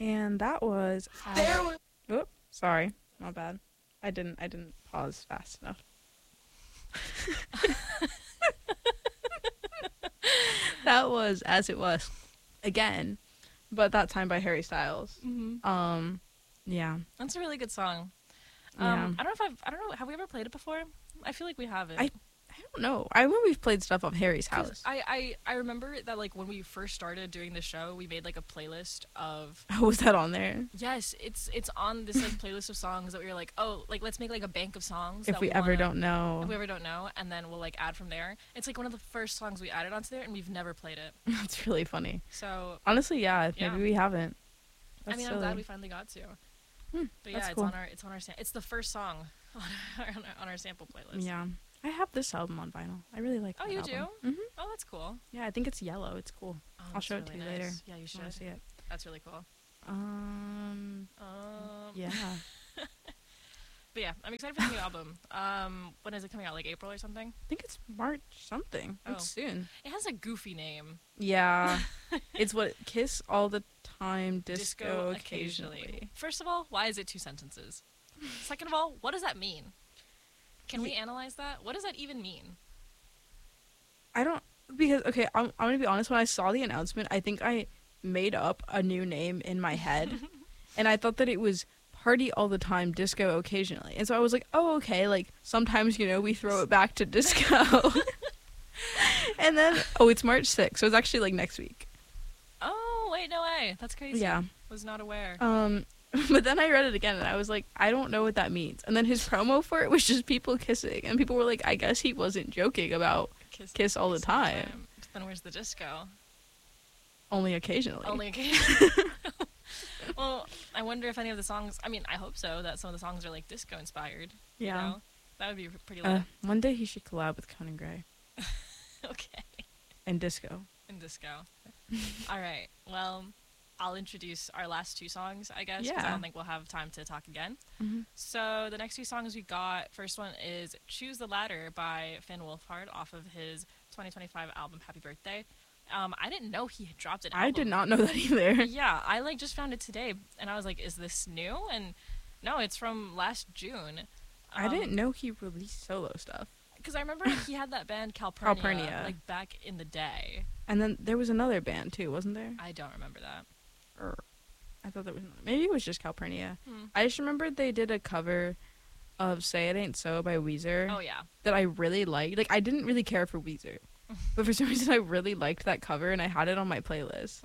And that was Oop, sorry. My bad. I didn't pause fast enough. That was As It Was again, but that time by Harry Styles. Yeah. That's a really good song. Yeah. I don't know, have we ever played it before? I feel like we haven't. I don't know. I remember we've played stuff off Harry's house. I remember that, like, when we first started doing the show, we made, like, a playlist of... Oh, was that on there? Yes, it's on this, like, playlist of songs that we were like, oh, like, let's make, like, a bank of songs. If we ever don't know. If we ever don't know, and then we'll, like, add from there. It's, like, one of the first songs we added onto there, and we've never played it. That's really funny. So... Honestly, yeah, maybe we haven't. That's I'm glad we finally got to. But yeah, cool. It's the first song on our sample playlist. Yeah. I have this album on vinyl. I really like that you album. do? Mm-hmm. Oh, that's cool. Yeah, I think it's yellow. It's cool. Oh, I'll show it to you later. Yeah, you should. I want to see it. That's really cool. Yeah. But yeah, I'm excited for the new album. When is it coming out? Like April or something? I think it's March something. Oh. It's soon. It has a goofy name. Yeah. It's what Kiss All the Time, Disco occasionally. First of all, why is it 2 sentences? Second of all, what does that mean? Can we analyze that? What does that even mean? I don't, because, okay, I'm going to be honest. When I saw the announcement, I think I made up a new name in my head. And I thought that it was Party All the Time, Disco occasionally. And so I was like, oh, okay, like, sometimes, we throw it back to disco. And then, it's March 6th, so it's actually, like, next week. Oh, wait, no way. That's crazy. Yeah. Was not aware. But then I read it again, and I was like, I don't know what that means. And then his promo for it was just people kissing. And people were like, I guess he wasn't joking about kiss all the time. Then where's the disco? Only occasionally. Only occasionally. Well, I wonder if any of the songs... I mean, I hope so, that some of the songs are, like, disco-inspired. Yeah. That would be pretty lit. One day he should collab with Conan Gray. Okay. And disco. And disco. All right. Well... I'll introduce our last 2 songs, I guess, because I don't think we'll have time to talk again. Mm-hmm. So the next 2 songs we got, first one is Choose the Ladder by Finn Wolfhard off of his 2025 album Happy Birthday. I didn't know he had dropped an album. I did not know that either. Yeah, I just found it today, and I was like, is this new? And no, it's from last June. I didn't know he released solo stuff. Because I remember he had that band Calpurnia, like back in the day. And then there was another band too, wasn't there? I don't remember that. I thought there was another. Maybe it was just Calpurnia. I just remembered they did a cover of Say It Ain't So by Weezer. Oh, yeah. That I really liked. Like, I didn't really care for Weezer. But for some reason, I really liked that cover, and I had it on my playlist.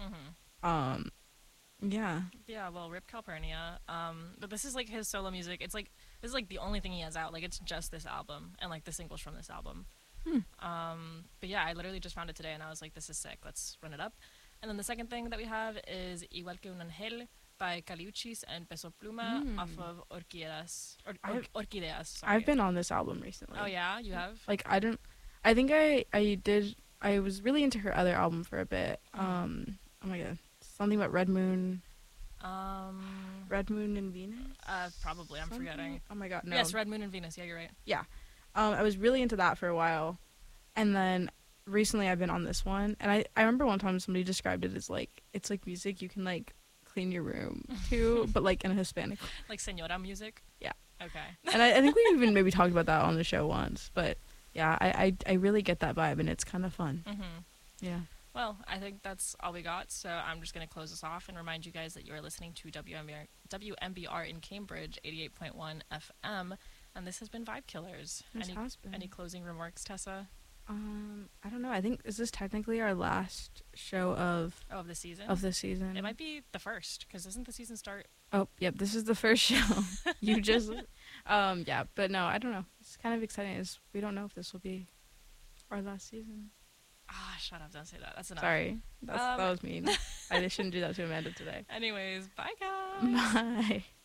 Yeah. Yeah, well, Rip Calpurnia. But this is, like, his solo music. This is, like, the only thing he has out. Like, it's just this album, and, like, the singles from this album. But yeah, I literally just found it today, and I was like, this is sick. Let's run it up. And then the second thing that we have is Igual que un Ángel by Caliuchis and Peso Pluma off of Orquídeas. Orquídeas, sorry. I've been on this album recently. Oh, yeah? You have? Like, I think I was really into her other album for a bit. Oh my god. Something about Red Moon. Red Moon and Venus? Probably. I'm forgetting. Oh my god, no. Yes, Red Moon and Venus. Yeah, you're right. Yeah. I was really into that for a while. And then recently I've been on this one, and I remember one time somebody described it as like, it's like music you can like clean your room to, but like in a Hispanic. Like señora music? Yeah. Okay. And I think we even maybe talked about that on the show once, but yeah, I really get that vibe, and it's kind of fun. Yeah. Well, I think that's all we got, so I'm just going to close this off and remind you guys that you are listening to WMBR in Cambridge, 88.1 FM, and this has been Vibe Killers. Any closing remarks, Tessa? I don't know. I think, is this technically our last show of the season? Of the season. It might be the first, because doesn't the season start? Oh, yep. This is the first show. You just, yeah. But no, I don't know. It's kind of exciting. We don't know if this will be our last season. Ah, shut up. Don't say that. That's enough. Sorry. That was mean. I shouldn't do that to Amanda today. Anyways, bye, guys. Bye.